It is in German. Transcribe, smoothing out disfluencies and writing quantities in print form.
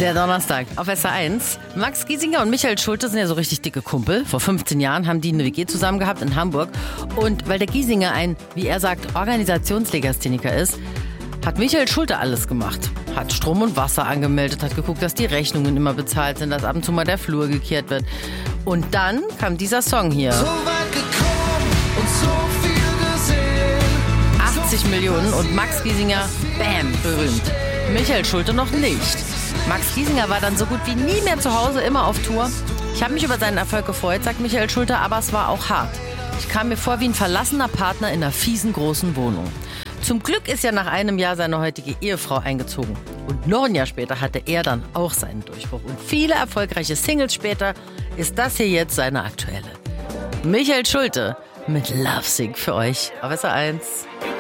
Der Donnerstag auf SR1. Max Giesinger und Michael Schulte sind ja so richtig dicke Kumpel. Vor 15 Jahren haben die eine WG zusammen gehabt in Hamburg. Und weil der Giesinger ein, wie er sagt, Organisationslegastheniker ist, hat Michael Schulte alles gemacht. Hat Strom und Wasser angemeldet, hat geguckt, dass die Rechnungen immer bezahlt sind, dass ab und zu mal der Flur gekehrt wird. Und dann kam dieser Song hier. So weit gekommen und so viel gesehen. 80 Millionen und Max Giesinger, bam, berühmt. Michael Schulte noch nicht. Max Giesinger war dann so gut wie nie mehr zu Hause, immer auf Tour. Ich habe mich über seinen Erfolg gefreut, sagt Michael Schulte, aber es war auch hart. Ich kam mir vor wie ein verlassener Partner in einer fiesen großen Wohnung. Zum Glück ist ja nach einem Jahr seine heutige Ehefrau eingezogen. Und noch ein Jahr später hatte er dann auch seinen Durchbruch. Und viele erfolgreiche Singles später ist das hier jetzt seine aktuelle. Michael Schulte mit Love Sick für euch auf SR1.